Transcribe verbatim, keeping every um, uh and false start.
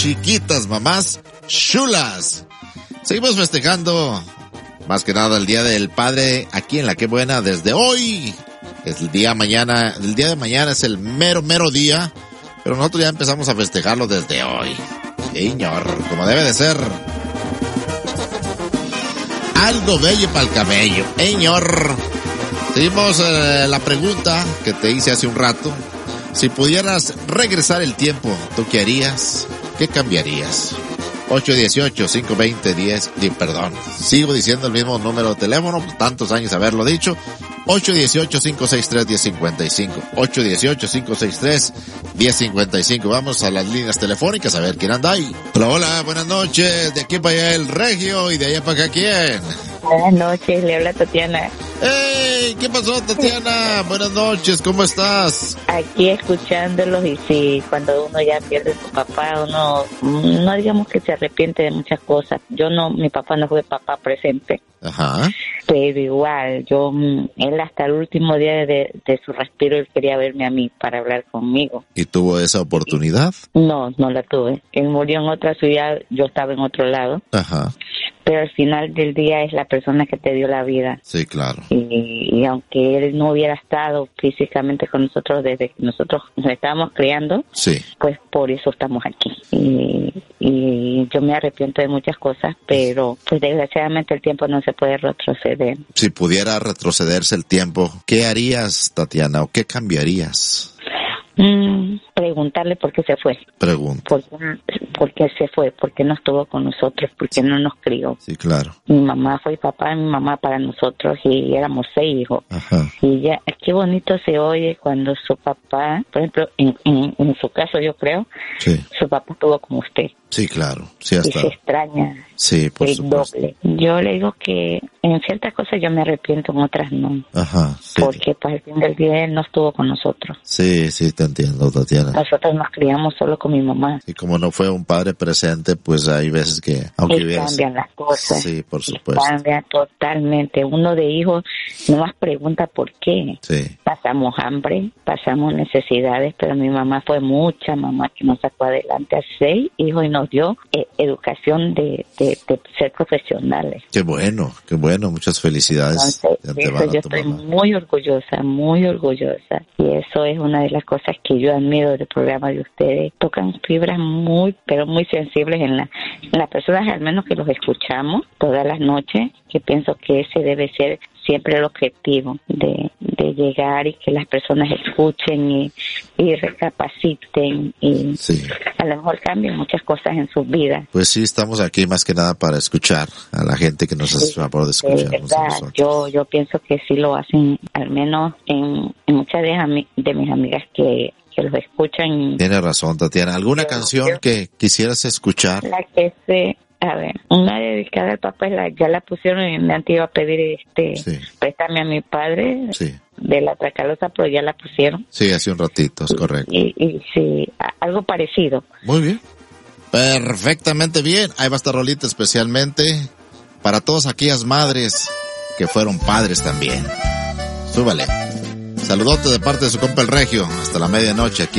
chiquitas mamás chulas. Seguimos festejando, más que nada, el Día del Padre aquí en La Qué Buena desde hoy. Es el día mañana, el día de mañana es el mero, mero día, pero nosotros ya empezamos a festejarlo desde hoy. Señor, como debe de ser. Algo bello para el cabello, señor. Seguimos eh, la pregunta que te hice hace un rato. Si pudieras regresar el tiempo, ¿tú qué harías? ¿Qué cambiarías? ocho uno ocho, cinco dos cero, diez, perdón, sigo diciendo el mismo número de teléfono, por tantos años haberlo dicho. ocho uno ocho, cinco seis tres, uno cero cinco cinco. ocho uno ocho, cinco seis tres, uno cero cinco cinco. Vamos a las líneas telefónicas a ver quién anda ahí. Hola, hola, buenas noches. De aquí para allá el Regio y de allá para acá quién. Buenas noches, le habla Tatiana. ¡Hey! ¿Qué pasó, Tatiana? Buenas noches, ¿cómo estás? Aquí escuchándolos, y sí, cuando uno ya pierde a su papá, uno no digamos que se arrepiente de muchas cosas. Yo no, mi papá no fue papá presente. Ajá. Pero igual, yo, él hasta el último día de, de su respiro, él quería verme a mí para hablar conmigo. ¿Y tuvo esa oportunidad? No, no la tuve. Él murió en otra ciudad, yo estaba en otro lado. Ajá. Pero al final del día es la persona que te dio la vida. Sí, claro. Y, y aunque él no hubiera estado físicamente con nosotros desde que nosotros nos estábamos criando, sí, pues por eso estamos aquí. Y, y yo me arrepiento de muchas cosas, pero pues desgraciadamente el tiempo no se puede retroceder. Si pudiera retrocederse el tiempo, ¿qué harías, Tatiana, o qué cambiarías? Mm, preguntarle por qué se fue. Pregunta. ¿Por qué, por qué se fue? ¿Por qué no estuvo con nosotros? ¿Por qué no nos crió? Sí, claro. Mi mamá fue papá y mi mamá para nosotros, y éramos seis hijos. Ajá. Y ya, qué bonito se oye cuando su papá, por ejemplo, en, en, en su caso yo creo, sí, su papá estuvo como usted. Sí, claro. Sí, hasta... Y se extraña. Sí, por el supuesto. Doble. Yo le digo que en ciertas cosas yo me arrepiento, en otras no. Ajá. Sí. Porque pues al fin del día él no estuvo con nosotros. Sí, sí, te entiendo, Tatiana. Nosotros nos criamos solo con mi mamá. Y como no fue un padre presente, pues hay veces que, aunque y hubieras... cambian las cosas. Sí, por supuesto. Y cambia totalmente. Uno de hijos nomás pregunta por qué. Sí. Pasamos hambre, pasamos necesidades, pero mi mamá fue mucha mamá que nos sacó adelante a seis hijos y nos dio eh, educación de, de, de ser profesionales. Qué bueno, qué bueno. Muchas felicidades. Entonces, eso yo estoy mamá. muy orgullosa, muy orgullosa. Y eso es una de las cosas que yo admiro del programa de ustedes. Tocan fibras muy, pero muy sensibles en, la, en las personas, al menos que los escuchamos todas las noches, que pienso que ese debe ser siempre el objetivo de, de llegar y que las personas escuchen y, y recapaciten y sí. a lo mejor cambien muchas cosas en sus vidas. Pues sí, estamos aquí más que nada para escuchar a la gente que nos hace el favor de escucharnos. De verdad, yo, yo pienso que sí lo hacen, al menos en, en muchas de, de mis amigas que que los escuchan. Tiene razón, Tatiana. ¿Alguna yo, canción yo, que quisieras escuchar? La que se... A ver, una dedicada al papá, la, ya la pusieron y me han ido a pedir, este, sí. préstame a mi padre, sí. de la Tracalosa, pero ya la pusieron. Sí, hace un ratito, es correcto. Y, y, y sí, algo parecido. Muy bien. Perfectamente bien. Ahí va esta rolita especialmente para todas aquellas madres que fueron padres también. Súbale. Saludote de parte de su compa el Regio. Hasta la medianoche aquí.